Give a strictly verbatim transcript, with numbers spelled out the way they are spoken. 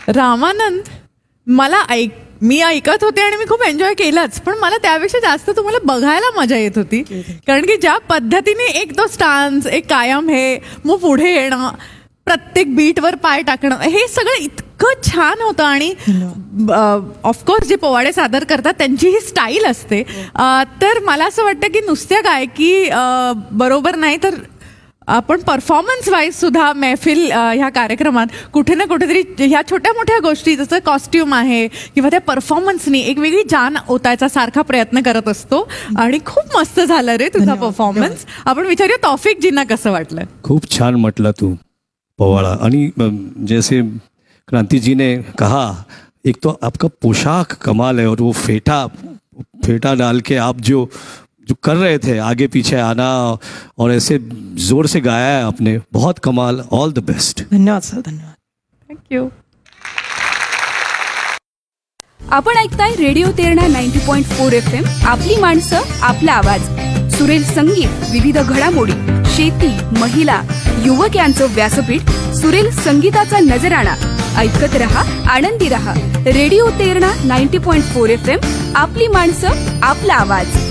रामानंद, मला ऐक मी ऐकत होते आणि मी खूप एन्जॉय केलंच, पण मला त्यापेक्षा जास्त तुम्हाला बघायला मजा येत होती. कारण की ज्या पद्धतीने एक तो स्टान्स, एक कायम हे मग पुढे येणं, प्रत्येक बीटवर पाय टाकणं, हे सगळं इतकं छान होतं. आणि ऑफकोर्स जे पोवाडे सादर करतात त्यांची ही स्टाईल असते. तर मला असं वाटतं की नुसत्या गायकी बरोबर नाही तर आपण परफॉर्मन्स वाईज सुद्धा मैफिल ह्या कार्यक्रमात कुठे ना कुठेतरी ह्या छोट्या मोठ्या गोष्टी जसं कॉस्ट्युम आहे किंवा त्या परफॉर्मन्सनी एक वेगळी जान ओतायचा सारखा प्रयत्न करत असतो. आणि खूप मस्त झालं रे तुझा परफॉर्मन्स. आपण विचारूया तौफिकजींना कसं वाटलं. खूप छान म्हटलं तू पोवाड़ा. आणि जैसे क्रांति जी ने कहा, एक तो आपका पोशाक कमाल है और वो फेटा फेटा डाल के आप जो जो कर रहे थे, आगे पीछे आना और ऐसे जोर से गाया है आपने, बहुत कमाल. All the best. धन्यवाद सर. धन्यवाद. थँक्यू. आपण ऐकताय radio Terna ninety point four F M. आपली माणसं, आपला आवाज. सुरेल संगीत, विविध घडामोडी, शेती, महिला, युवक यांचं व्यासपीठ. सुरेल संगीताचा नजराणा. ऐकत रहा, आनंदी रहा. Radio Terna ninety point four F M. आपली माणसं, आपला आवाज.